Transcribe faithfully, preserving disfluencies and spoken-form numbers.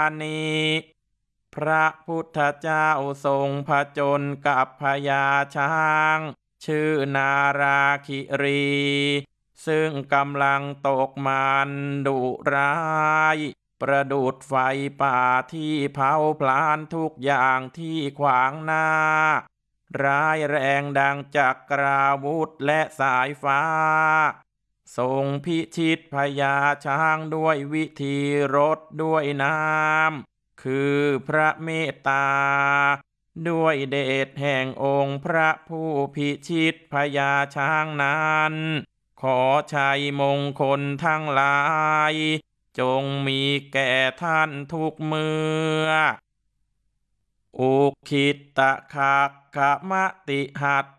นี้พระพุทธเจ้าทรงผจญกับพญาช้างชื่อนาราคิรีซึ่งกำลังตกมันดุร้ายประดุจไฟป่าที่เผาพลานทุกอย่างที่ขวางหน้าร้ายแรงดังจักราวุธและสายฟ้าทรงพิชิตพญาช้างด้วยวิธีรถด้วยน้ำคือพระเมตตาด้วยเดชแห่งองค์พระผู้พิชิตพญาช้างนั้นขอชัยมงคลทั้งหลายจงมีแก่ท่านทุกเมื่ออุคิตตะขะขะมะติหัต